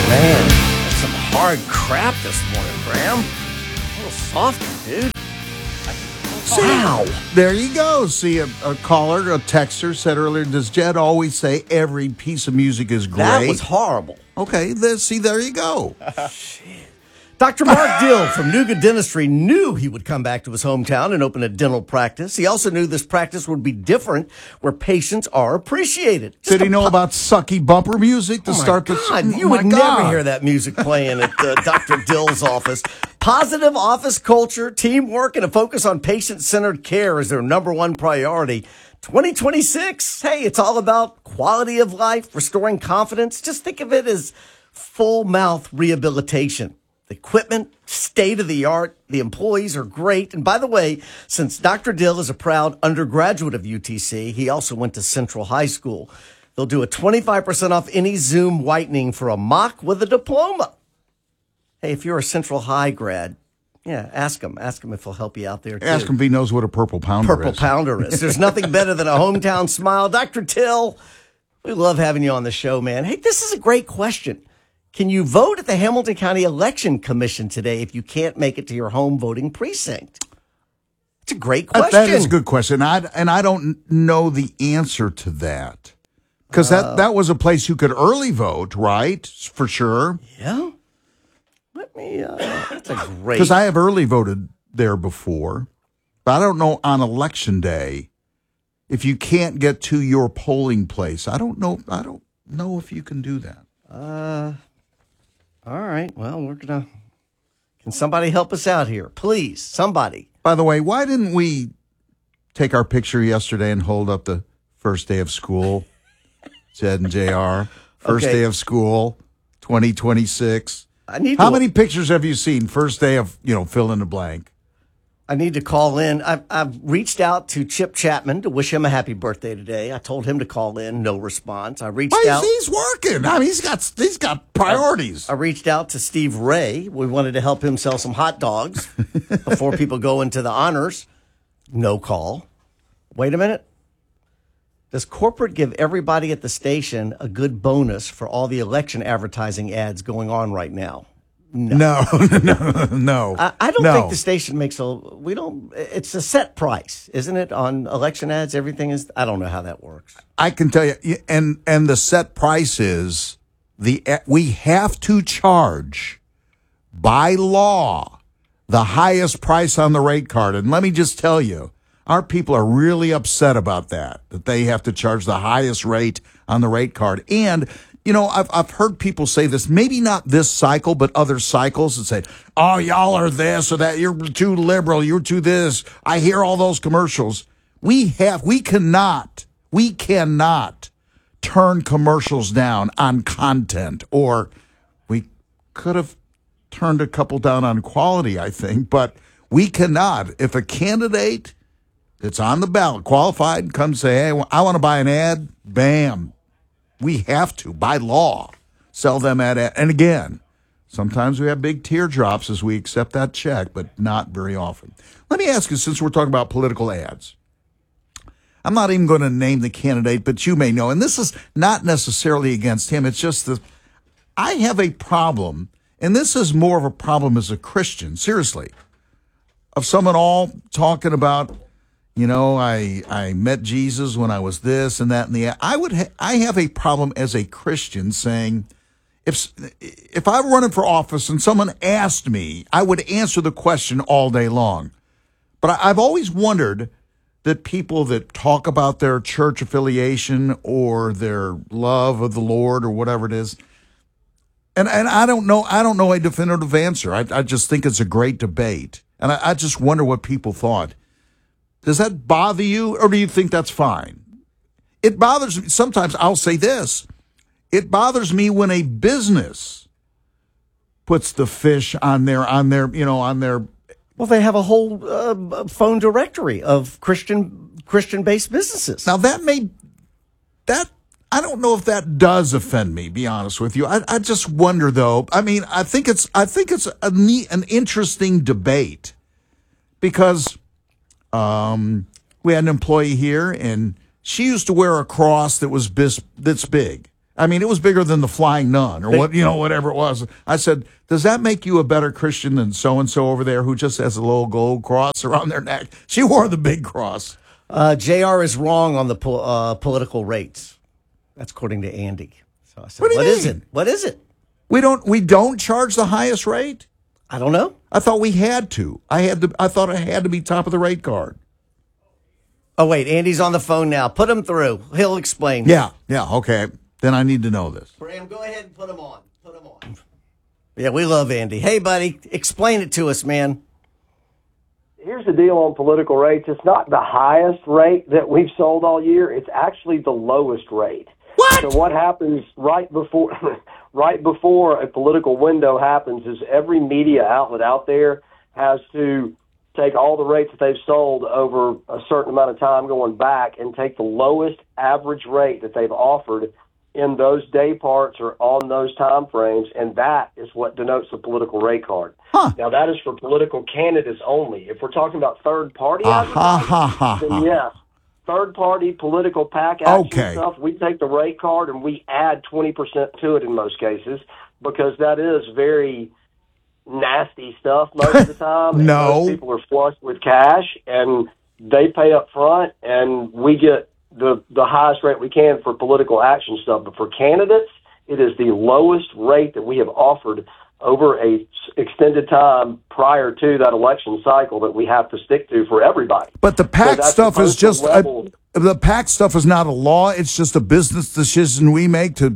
Man, that's some hard crap this morning, Graham. A little softer, dude. Wow. There you go. See, a caller, a texter said earlier, does Jed always say every piece of music is great? That was horrible. Okay, there you go. Dr. Mark Dill from Nuga Dentistry knew he would come back to his hometown and open a dental practice. He also knew this practice would be different, where patients are appreciated. Did he know about sucky bumper music to start the... You would never hear that music playing at Dr. Dill's office. Positive office culture, teamwork, and a focus on patient-centered care is their number one priority. 2026, hey, it's all about quality of life, restoring confidence. Just think of it as full mouth rehabilitation. The equipment, state of the art. The employees are great. And by the way, since Dr. Dill is a proud undergraduate of UTC, he also went to Central High School. They'll do a 25% off any Zoom whitening for a mock with a diploma. Hey, if you're a Central High grad, yeah, ask him. Ask him if he'll help you out there, too. Ask him if he knows what a purple pounder is. Purple pounder is. There's nothing better than a hometown smile. Dr. Dill, we love having you on the show, man. Hey, this is a great question. Can you vote at the Hamilton County Election Commission today if you can't make it to your home voting precinct? It's a great question. That is a good question. I don't know the answer to that. Because that was a place you could early vote, right? For sure. Yeah. Let me, that's a great... Because I have early voted there before. But I don't know on election day if you can't get to your polling place. I don't know if you can do that. All right. Well, we're going to... Can somebody help us out here? Please, somebody. By the way, why didn't we take our picture yesterday and hold up the first day of school? Jed and JR. First day of school, 2026. How many pictures have you seen? First day of, fill in the blank. I need to call in. I've reached out to Chip Chapman to wish him a happy birthday today. I told him to call in. No response. I reached out. He's working. I mean, he's got priorities. I reached out to Steve Ray. We wanted to help him sell some hot dogs before people go into the honors. No call. Wait a minute. Does corporate give everybody at the station a good bonus for all the election advertising ads going on right now? No. I don't think the station makes it's a set price, isn't it? On election ads, everything is, I don't know how that works. I can tell you, and the set price is we have to charge by law the highest price on the rate card. And let me just tell you, our people are really upset about that they have to charge the highest rate on the rate card. And I've heard people say this, maybe not this cycle, but other cycles, and say, oh, y'all are this or that. You're too liberal. You're too this. I hear all those commercials. We cannot turn commercials down on content, or we could have turned a couple down on quality, I think, but we cannot. If a candidate that's on the ballot, qualified, comes say, hey, I want to buy an ad, bam. We have to, by law, sell them at. And again, sometimes we have big teardrops as we accept that check, but not very often. Let me ask you, since we're talking about political ads, I'm not even going to name the candidate, but you may know, and this is not necessarily against him. It's just that I have a problem, and this is more of a problem as a Christian, seriously, of someone all talking about, I met Jesus when I was this and that and the. I have a problem as a Christian saying, if I were running for office and someone asked me, I would answer the question all day long. But I've always wondered that people that talk about their church affiliation or their love of the Lord or whatever it is, and I don't know a definitive answer. I just think it's a great debate, and I just wonder what people thought. Does that bother you, or do you think that's fine? It bothers me. Sometimes I'll say this. It bothers me when a business puts the fish on their. Well, they have a whole phone directory of Christian-based businesses. Now I don't know if that does offend me, be honest with you. I just wonder though. I mean, I think it's an interesting debate because we had an employee here, and she used to wear a cross that was this big. I mean, it was bigger than the Flying Nun or whatever it was. I said, does that make you a better Christian than so-and-so over there who just has a little gold cross around their neck? She wore the big cross. JR is wrong on the political rates. That's according to Andy. So I said, what is it? What is it? We don't charge the highest rate? I don't know. I thought we had to. I thought it had to be top of the rate card. Oh, wait, Andy's on the phone now. Put him through. He'll explain. Yeah, okay. Then I need to know this. Bram, go ahead and put him on. Yeah, we love Andy. Hey, buddy, explain it to us, man. Here's the deal on political rates. It's not the highest rate that we've sold all year. It's actually the lowest rate. What? So what happens right before a political window happens is every media outlet out there has to take all the rates that they've sold over a certain amount of time going back and take the lowest average rate that they've offered in those day parts or on those time frames, and that is what denotes the political rate card. Huh. Now, that is for political candidates only. If we're talking about third-party then yes, third-party political PAC action stuff, we take the rate card and we add 20% to it in most cases because that is very nasty stuff most of the time. No. Most people are flush with cash, and they pay up front, and we get the highest rate we can for political action stuff. But for candidates, it is the lowest rate that we have offered over a extended time prior to that election cycle that we have to stick to for everybody. But the PAC stuff is just the PAC stuff is not a law. It's just a business decision we make to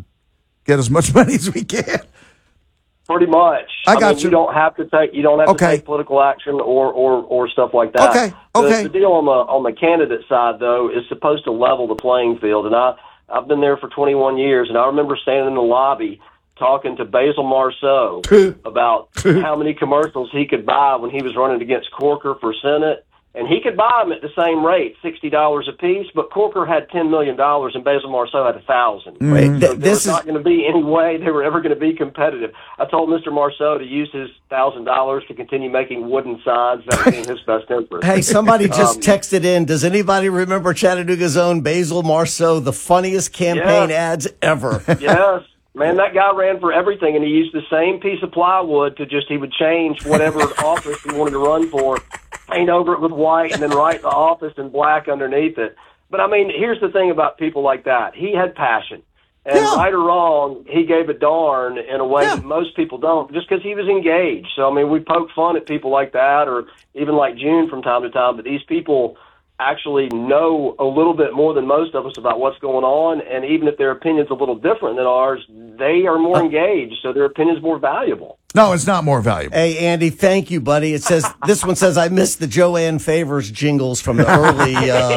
get as much money as we can. Pretty much. I got you. You don't have to take political action or stuff like that. Okay. The deal on the candidate side though is supposed to level the playing field, and I've been there for 21 years, and I remember standing in the lobby talking to Basil Marceau about how many commercials he could buy when he was running against Corker for Senate. And he could buy them at the same rate, $60 a piece, but Corker had $10 million and Basil Marceau had 1,000. So there's not going to be any way they were ever going to be competitive. I told Mr. Marceau to use his $1,000 to continue making wooden signs. That would be in his best interest. Hey, somebody just texted in. Does anybody remember Chattanooga's own Basil Marceau, the funniest campaign ads ever? Yes. Man, that guy ran for everything, and he used the same piece of plywood he would change whatever office he wanted to run for, paint over it with white, and then write the office in black underneath it. But, I mean, here's the thing about people like that. He had passion. And right or wrong, he gave a darn in a way that most people don't, just because he was engaged. So, I mean, we poke fun at people like that, or even like June from time to time, but these people actually know a little bit more than most of us about what's going on, and even if their opinion's a little different than ours, they are more engaged, so their opinion's more valuable. No, it's not more valuable. Hey, Andy, thank you, buddy. It says this one says I missed the Joanne Favors jingles from the early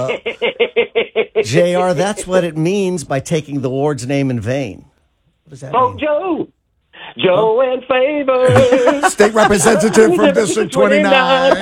JR. That's what it means by taking the Lord's name in vain. What does that mean? Joanne Favors, state representative from District 29.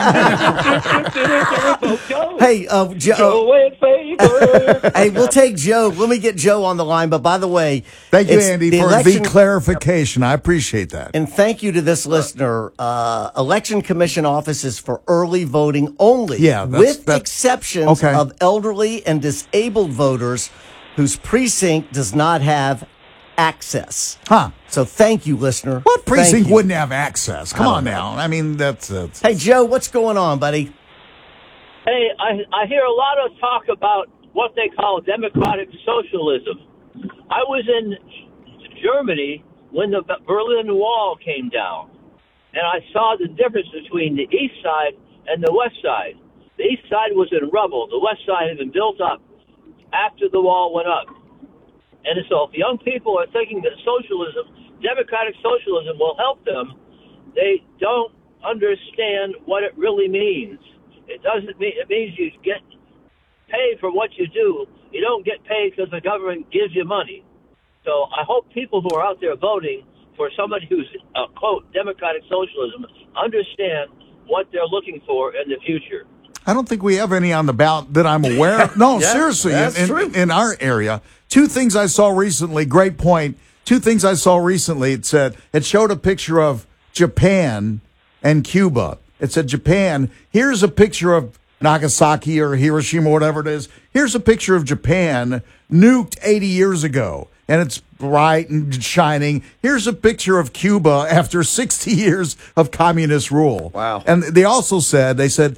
Hey, Joanne Favors. Hey, we'll take Joe. Let me get Joe on the line. But by the way, thank you, Andy, for the clarification. I appreciate that. And thank you to this listener. Election Commission office is for early voting only. Yeah, with exceptions of elderly and disabled voters whose precinct does not have access. So thank you, listener. What precinct wouldn't have access? Come on now. I mean, that's Hey, Joe, what's going on, buddy? Hey, I hear a lot of talk about what they call democratic socialism. I was in Germany when the Berlin Wall came down, and I saw the difference between the east side and the west side. The east side was in rubble. The west side had been built up after the wall went up. And so if young people are thinking that democratic socialism will help them, they don't understand what it really means. It means you get paid for what you do. You don't get paid because the government gives you money. So I hope people who are out there voting for somebody who's, quote, democratic socialism understand what they're looking for in the future. I don't think we have any on the ballot that I'm aware of. No, seriously, in our area. Two things I saw recently, great point. Two things I saw recently, it showed a picture of Japan and Cuba. It said, Japan, here's a picture of Nagasaki or Hiroshima, whatever it is. Here's a picture of Japan nuked 80 years ago. and it's bright and shining. Here's a picture of Cuba after 60 years of communist rule. Wow. And they also said,